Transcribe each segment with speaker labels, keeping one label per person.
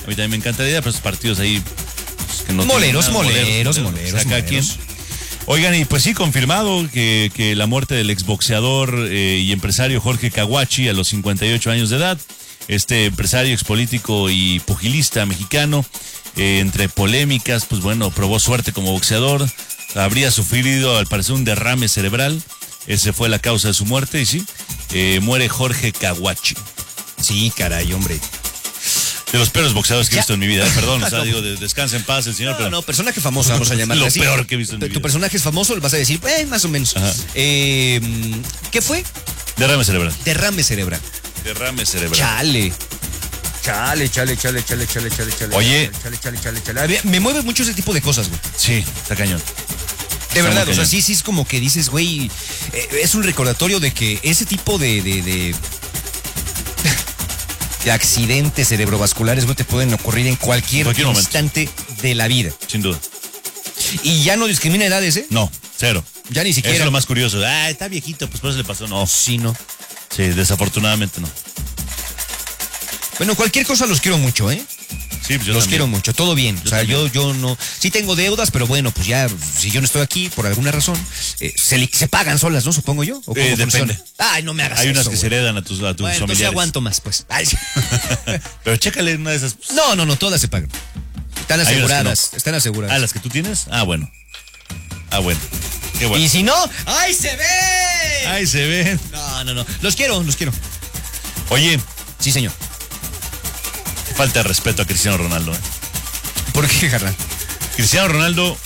Speaker 1: A mí también me encantaría, pero esos partidos ahí pues, que no
Speaker 2: moleros.
Speaker 1: Acá quien. Oigan, y pues sí, confirmado que la muerte del exboxeador y empresario Jorge Caguachi a los 58 años de edad. Este empresario, expolítico y pugilista mexicano, entre polémicas, pues bueno, probó suerte como boxeador. Habría sufrido, al parecer, un derrame cerebral. Esa fue la causa de su muerte, y sí, muere Jorge Caguachi.
Speaker 2: Sí, caray, hombre.
Speaker 1: De los peores boxeadores que he visto en mi vida, perdón, o sea, digo, descansa en paz el señor, pero...
Speaker 2: No, personaje famoso, vamos a llamarlo
Speaker 1: lo
Speaker 2: así.
Speaker 1: peor que he visto en mi vida.
Speaker 2: Tu personaje es famoso, le vas a decir, más o menos. ¿Qué fue?
Speaker 1: Derrame cerebral.
Speaker 2: Derrame cerebral.
Speaker 1: Derrame cerebral.
Speaker 2: Chale.
Speaker 1: Oye.
Speaker 2: Chale. Me mueve mucho ese tipo de cosas, güey.
Speaker 1: Sí, está cañón.
Speaker 2: De verdad, o sea, sí es como que dices, güey, es un recordatorio de que ese tipo de accidentes cerebrovasculares, güey, te pueden ocurrir en cualquier instante momento de la vida.
Speaker 1: Sin duda.
Speaker 2: ¿Y ya no discrimina edades,
Speaker 1: No, cero.
Speaker 2: Ya ni siquiera.
Speaker 1: Eso es lo más curioso. Está viejito, pues por eso le pasó. No.
Speaker 2: Sí, no.
Speaker 1: Sí, desafortunadamente no.
Speaker 2: Bueno, cualquier cosa los quiero mucho, ¿eh?
Speaker 1: Sí, pues yo
Speaker 2: los
Speaker 1: también.
Speaker 2: quiero mucho, todo bien. O sea, yo no. Sí tengo deudas, pero bueno, pues ya, si yo no estoy aquí por alguna razón, se pagan solas, ¿no? Supongo yo. ¿O cómo funciona?
Speaker 1: Depende.
Speaker 2: Ay, no me hagas
Speaker 1: Hay
Speaker 2: eso,
Speaker 1: unas que se heredan a tus
Speaker 2: bueno,
Speaker 1: familiares.
Speaker 2: Entonces aguanto más, pues. Ay.
Speaker 1: Pero chécale una de esas.
Speaker 2: No, todas se pagan. Están aseguradas,
Speaker 1: no.
Speaker 2: están aseguradas.
Speaker 1: ¿Las que tú tienes? Bueno. Qué bueno.
Speaker 2: Y si no, ¡ay, se ve!
Speaker 1: ¡Ay, se ven!
Speaker 2: No. Los quiero.
Speaker 1: Oye.
Speaker 2: Sí, señor.
Speaker 1: Falta de respeto a Cristiano Ronaldo.
Speaker 2: ¿Por qué, carnal?
Speaker 1: Cristiano Ronaldo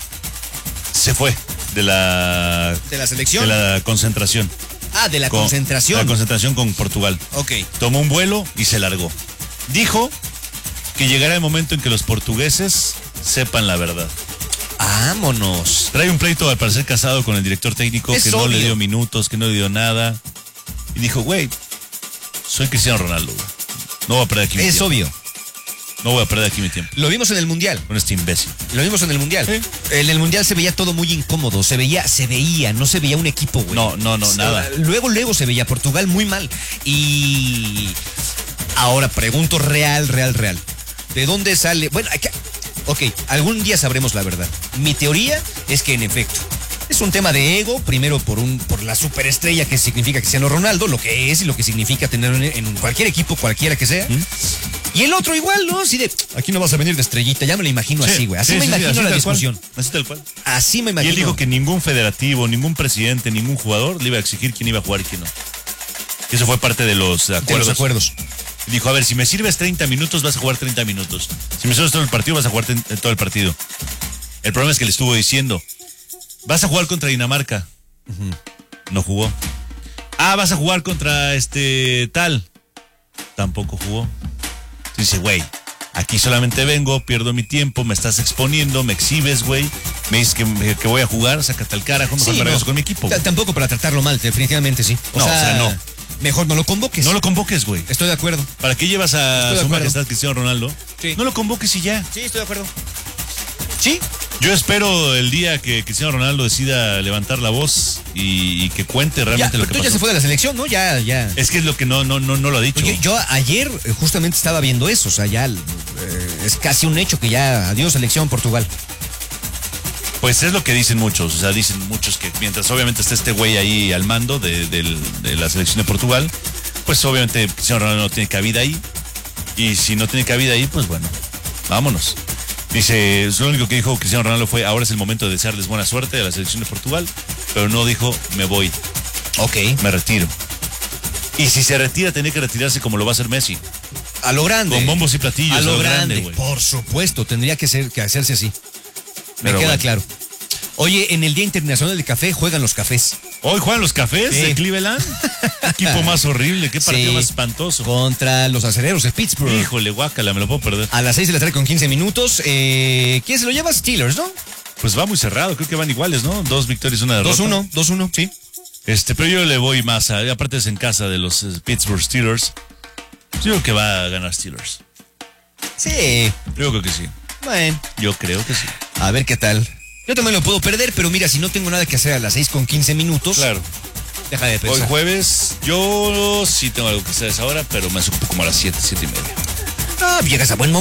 Speaker 1: se fue de la
Speaker 2: selección.
Speaker 1: De la concentración.
Speaker 2: De la concentración.
Speaker 1: De la concentración con Portugal.
Speaker 2: Ok.
Speaker 1: Tomó un vuelo y se largó. Dijo que llegará el momento en que los portugueses sepan la verdad.
Speaker 2: Vámonos.
Speaker 1: Trae un pleito al parecer casado con el director técnico que no le dio minutos, que no le dio nada. Y dijo, güey, soy Cristiano Ronaldo, güey. No voy a perder aquí mi tiempo.
Speaker 2: Es obvio.
Speaker 1: No voy a perder aquí mi tiempo.
Speaker 2: Lo vimos en el Mundial.
Speaker 1: Con este imbécil.
Speaker 2: Lo vimos en el Mundial.
Speaker 1: ¿Sí?
Speaker 2: En el Mundial se veía todo muy incómodo. No se veía un equipo, güey.
Speaker 1: No, nada.
Speaker 2: Luego se veía Portugal muy mal. Y ahora pregunto real. ¿De dónde sale? Bueno, algún día sabremos la verdad. Mi teoría es que en efecto es un tema de ego, primero por la superestrella que significa Cristiano Ronaldo, lo que es y lo que significa tener en cualquier equipo, cualquiera que sea. Y el otro igual, ¿no? Así de, aquí no vas a venir de estrellita, ya me lo imagino así, güey. Así me imagino la discusión.
Speaker 1: Así tal cual.
Speaker 2: Así me imagino.
Speaker 1: Y él dijo que ningún federativo, ningún presidente, ningún jugador le iba a exigir quién iba a jugar y quién no. Eso fue parte de los acuerdos. Dijo, a ver, si me sirves 30 minutos, vas a jugar 30 minutos. Si me sirves todo el partido, vas a jugar todo el partido. El problema es que le estuvo diciendo, vas a jugar contra Dinamarca. No jugó. Vas a jugar contra tal. Tampoco jugó. Dice, güey, aquí solamente vengo, pierdo mi tiempo, me estás exponiendo, me exhibes, güey. Me dices que voy a jugar, sácate al carajo, mejor me regreso con mi equipo.
Speaker 2: Tampoco para tratarlo mal, definitivamente sí. O sea, no. Mejor no lo convoques.
Speaker 1: No lo convoques, güey.
Speaker 2: Estoy de acuerdo.
Speaker 1: ¿Para qué llevas a su majestad Cristiano Ronaldo?
Speaker 2: Sí.
Speaker 1: No lo convoques y ya.
Speaker 2: Sí, estoy de acuerdo. Sí.
Speaker 1: Yo espero el día que Cristiano Ronaldo decida levantar la voz y que cuente realmente lo que pasó.
Speaker 2: Ya se fue de la selección, ¿no? Ya.
Speaker 1: Es que es lo que no lo ha dicho.
Speaker 2: Oye, yo ayer justamente estaba viendo eso, o sea, ya es casi un hecho que ya adiós selección Portugal.
Speaker 1: Pues es lo que dicen muchos, o sea, dicen muchos que mientras obviamente esté este güey ahí al mando de la selección de Portugal, pues obviamente Cristiano Ronaldo no tiene cabida ahí. Y si no tiene cabida ahí, pues bueno, vámonos. Dice, lo único que dijo Cristiano Ronaldo fue, ahora es el momento de desearles buena suerte a la selección de Portugal, pero no dijo, me voy.
Speaker 2: Ok.
Speaker 1: Me retiro. Y si se retira, tiene que retirarse como lo va a hacer Messi.
Speaker 2: A lo grande.
Speaker 1: Con bombos y platillos.
Speaker 2: A lo grande,
Speaker 1: güey.
Speaker 2: Por supuesto, tendría que hacerse así. Me queda claro. Oye, en el Día Internacional del Café juegan los cafés.
Speaker 1: ¿Hoy juegan los cafés de Cleveland? Equipo más horrible, qué partido más espantoso.
Speaker 2: Contra los acereros de Pittsburgh.
Speaker 1: Híjole, guácala, me lo puedo perder.
Speaker 2: A las 6 de la tarde con 15 minutos. ¿Quién se lo lleva? Steelers, ¿no?
Speaker 1: Pues va muy cerrado, creo que van iguales, ¿no? 2 victorias, 1 derrota.
Speaker 2: 2-1, sí.
Speaker 1: Pero yo le voy más aparte es en casa de los Pittsburgh Steelers. Yo creo que va a ganar Steelers.
Speaker 2: Sí.
Speaker 1: Yo creo que sí.
Speaker 2: Bueno.
Speaker 1: Yo creo que sí.
Speaker 2: A ver qué tal. Yo también lo puedo perder, pero mira, si no tengo nada que hacer a las 6 con 15 minutos.
Speaker 1: Claro.
Speaker 2: Deja de pensar.
Speaker 1: Hoy jueves, yo sí tengo algo que hacer a esa hora, pero me ocupo como a las 7:30.
Speaker 2: Llegas a buen momento.